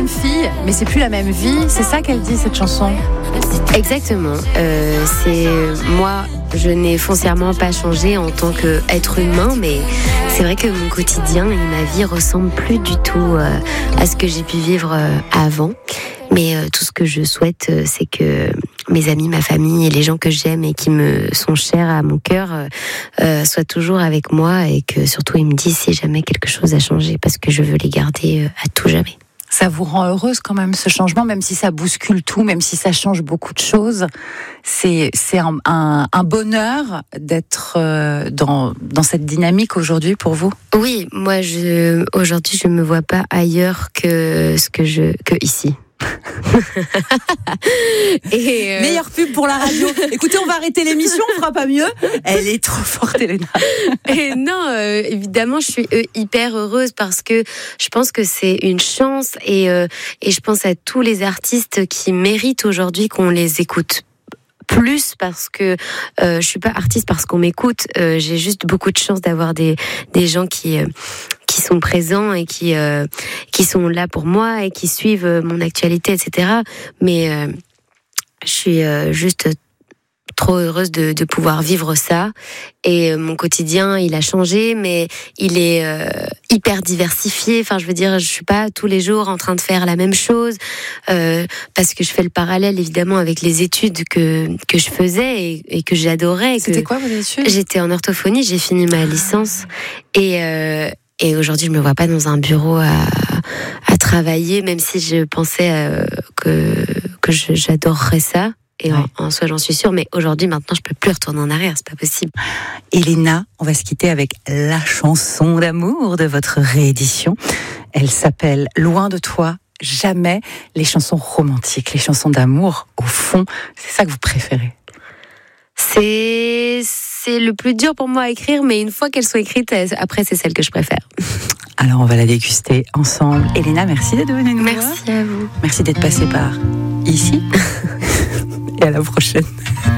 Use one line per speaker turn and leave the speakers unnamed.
même fille, mais c'est plus la même vie. C'est ça qu'elle dit, cette chanson.
Exactement. C'est moi, je n'ai foncièrement pas changé en tant qu'être humain, mais c'est vrai que mon quotidien et ma vie ressemblent plus du tout à ce que j'ai pu vivre avant. Mais tout ce que je souhaite, c'est que mes amis, ma famille et les gens que j'aime et qui me sont chers à mon cœur soient toujours avec moi et que surtout ils me disent si jamais quelque chose a changé, parce que je veux les garder à tout jamais.
Ça vous rend heureuse quand même, ce changement, même si ça bouscule tout, même si ça change beaucoup de choses. C'est un bonheur d'être dans cette dynamique aujourd'hui pour vous.
Oui, moi aujourd'hui je me vois pas ailleurs que ici.
Et meilleure pub pour la radio. Écoutez, on va arrêter l'émission, on fera pas mieux. Elle est trop forte, Elena.
Et non, évidemment, je suis hyper heureuse parce que je pense que c'est une chance et je pense à tous les artistes qui méritent aujourd'hui qu'on les écoute plus, parce que je suis pas artiste parce qu'on m'écoute. J'ai juste beaucoup de chance d'avoir des gens qui sont présents et qui sont là pour moi et qui suivent mon actualité, etc. Mais je suis juste trop heureuse de pouvoir vivre ça. Et mon quotidien, il a changé, mais il est hyper diversifié. Enfin, je veux dire, je suis pas tous les jours en train de faire la même chose, parce que je fais le parallèle évidemment avec les études que je faisais et que j'adorais.
C'était quoi vos études ?
J'étais en orthophonie, j'ai fini ma licence et aujourd'hui, je me vois pas dans un bureau à travailler, même si je pensais que j'adorerais ça. Et en soi, j'en suis sûre. Mais aujourd'hui, maintenant, je peux plus retourner en arrière. C'est pas possible.
Elena, on va se quitter avec la chanson d'amour de votre réédition. Elle s'appelle Loin de toi, jamais. Les chansons romantiques, les chansons d'amour, au fond, c'est ça que vous préférez?
C'est le plus dur pour moi à écrire, mais une fois qu'elles sont écrites, après, c'est celle que je préfère.
Alors, on va la déguster ensemble. Elena, merci d'être venue nous voir.
Merci à vous.
Merci d'être passée par ici. Et à la prochaine.